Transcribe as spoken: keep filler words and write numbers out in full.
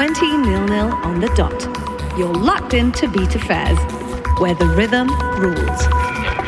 twenty nil nil on the dot. You're locked in to Beat Affairs, where the rhythm rules.